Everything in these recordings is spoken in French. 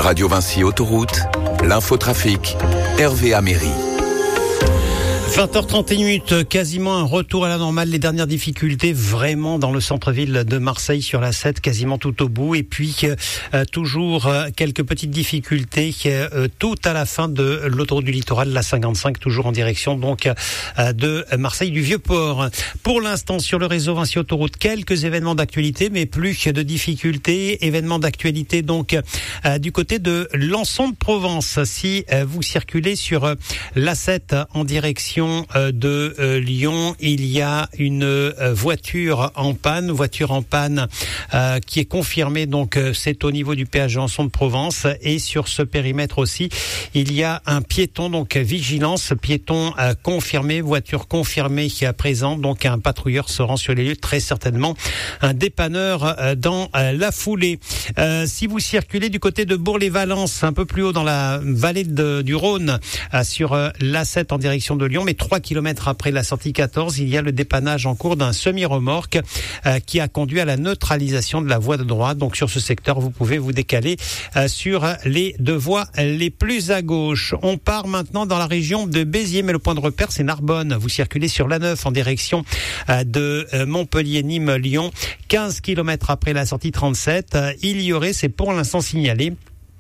Radio Vinci Autoroute, l'infotrafic, Hervé Améry. 20h31, quasiment un retour à la normale. Les dernières difficultés vraiment dans le centre-ville de Marseille sur la 7, quasiment tout au bout. Et puis toujours quelques petites difficultés tout à la fin de l'autoroute du littoral, la 55, toujours en direction donc de Marseille du Vieux-Port. Pour l'instant sur le réseau Vinci Autoroute, quelques événements d'actualité, mais plus de difficultés. Événements d'actualité donc du côté de Lançon de Provence. Si vous circulez sur la 7 en direction de Lyon, il y a une voiture en panne qui est confirmée, donc c'est au niveau du péage de Lançon de Provence, et sur ce périmètre aussi il y a un piéton, donc vigilance, piéton confirmé, voiture confirmée qui est à présent, donc un patrouilleur se rend sur les lieux, très certainement un dépanneur dans la foulée. Si vous circulez du côté de Bourg-les-Valences, un peu plus haut dans la vallée du Rhône, sur l'A7 en direction de Lyon, mais 3 km après la sortie 14, il y a le dépannage en cours d'un semi-remorque qui a conduit à la neutralisation de la voie de droite. Donc sur ce secteur, vous pouvez vous décaler sur les deux voies les plus à gauche. On part maintenant dans la région de Béziers, mais le point de repère c'est Narbonne. Vous circulez sur l'A9 en direction de Montpellier, Nîmes, Lyon, 15 km après la sortie 37. Il y aurait, c'est pour l'instant signalé,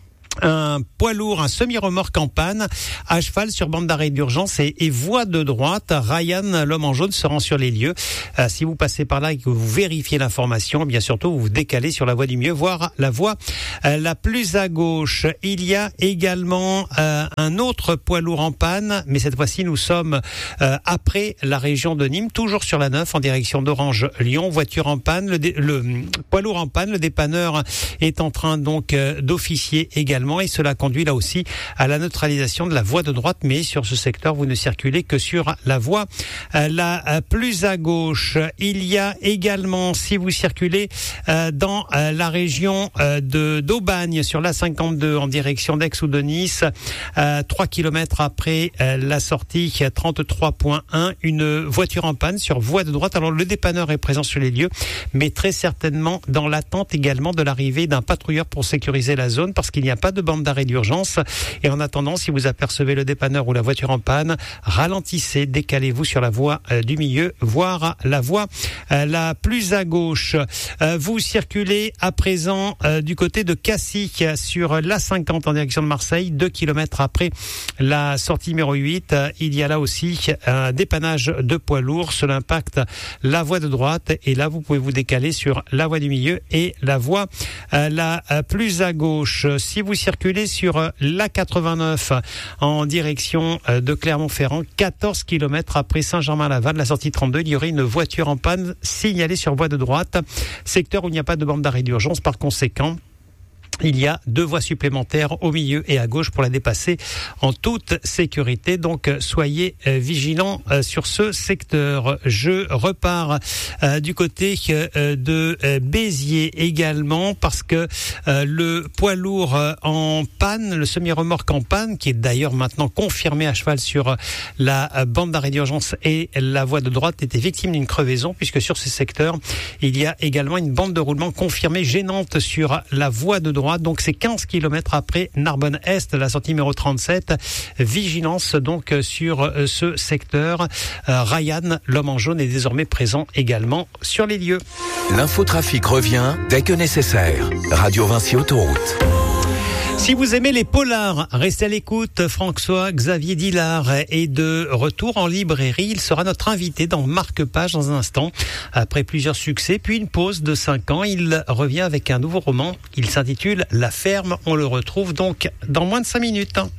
un poids lourd, un semi-remorque en panne, à cheval sur bande d'arrêt d'urgence et voie de droite. Ryan, l'homme en jaune, se rend sur les lieux. Si vous passez par là et que vous vérifiez l'information, bien surtout vous vous décalez sur la voie du mieux, voire la voie la plus à gauche. Il y a également un autre poids lourd en panne, mais cette fois-ci nous sommes après la région de Nîmes, toujours sur la 9 en direction d'Orange-Lyon. Voiture en panne, le poids lourd en panne, le dépanneur est en train donc d'officier également, et cela conduit là aussi à la neutralisation de la voie de droite, mais sur ce secteur vous ne circulez que sur la voie la plus à gauche. Il y a également, si vous circulez dans la région d'Aubagne sur la 52 en direction d'Aix ou de Nice, 3 km après la sortie 33.1, une voiture en panne sur voie de droite. Alors le dépanneur est présent sur les lieux, mais très certainement dans l'attente également de l'arrivée d'un patrouilleur pour sécuriser la zone, parce qu'il n'y a pas de bande d'arrêt d'urgence. Et en attendant, si vous apercevez le dépanneur ou la voiture en panne, ralentissez, décalez-vous sur la voie du milieu, voire la voie la plus à gauche. Vous circulez à présent du côté de Cassis sur l'A50 en direction de Marseille, 2 km après la sortie numéro 8. Il y a là aussi un dépannage de poids lourds. Cela impacte la voie de droite, et là vous pouvez vous décaler sur la voie du milieu et la voie la plus à gauche. Si vous circulez sur l'A89 en direction de Clermont-Ferrand, 14 km après Saint-Germain-Laval, la sortie 32, il y aurait une voiture en panne signalée sur voie de droite, secteur où il n'y a pas de bande d'arrêt d'urgence. Par conséquent, il y a 2 voies supplémentaires au milieu et à gauche pour la dépasser en toute sécurité. Donc soyez vigilants sur ce secteur. Je repars du côté de Béziers également, parce que le poids lourd en panne, le semi-remorque en panne, qui est d'ailleurs maintenant confirmé à cheval sur la bande d'arrêt d'urgence et la voie de droite, était victime d'une crevaison, puisque sur ce secteur il y a également une bande de roulement confirmée gênante sur la voie de droite. Donc c'est 15 km après Narbonne-Est, la sortie numéro 37. Vigilance donc sur ce secteur. Ryan, l'homme en jaune, est désormais présent également sur les lieux. L'infotrafic revient dès que nécessaire. Radio Vinci Autoroute. Si vous aimez les polars, restez à l'écoute. François-Xavier Dillard est de retour en librairie. Il sera notre invité dans Marque-Page dans un instant. Après plusieurs succès, puis une pause de 5 ans, il revient avec un nouveau roman. Il s'intitule La Ferme. On le retrouve donc dans moins de 5 minutes.